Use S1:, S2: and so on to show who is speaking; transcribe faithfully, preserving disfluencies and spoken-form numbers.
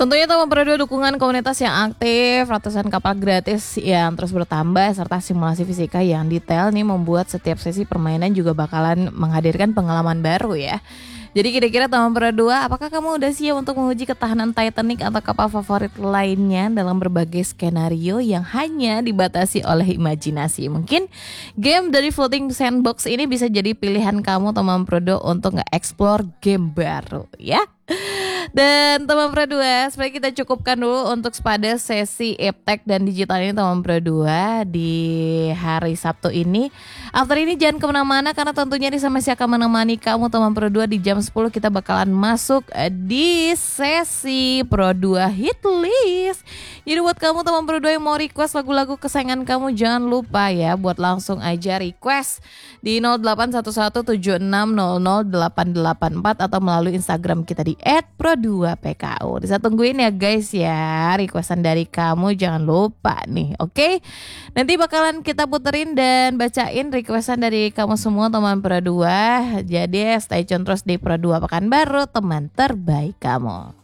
S1: Tentunya teman Pro dua dukungan komunitas yang aktif, ratusan kapal gratis yang terus bertambah, serta simulasi fisika yang detail nih membuat setiap sesi permainan juga bakalan menghadirkan pengalaman baru ya. Jadi kira-kira teman Pro dua, apakah kamu udah siap untuk menguji ketahanan Titanic atau kapal favorit lainnya dalam berbagai skenario yang hanya dibatasi oleh imajinasi? Mungkin game dari Floating Sandbox ini bisa jadi pilihan kamu teman Pro dua untuk nge-explore game baru ya. Dan teman Pro dua, sebaiknya kita cukupkan dulu untuk pada sesi iptek dan digital ini teman Pro dua di hari Sabtu ini. After ini jangan kemana-mana karena tentunya Risa masih akan menemani kamu teman Pro dua di jam sepuluh. Kita bakalan masuk di sesi Pro dua Hit List. Jadi buat kamu teman Pro dua yang mau request lagu-lagu kesayangan kamu, jangan lupa ya buat langsung aja request di nol delapan satu satu tujuh enam nol nol delapan delapan empat atau melalui Instagram kita di et pro dua p k u. Bisa tungguin ya guys ya requestan dari kamu, jangan lupa nih, oke? Okay? Nanti bakalan kita puterin dan bacain requestan dari kamu semua teman Pro dua. Jadi stay tune terus di Pro dua Pekanbaru, teman terbaik kamu.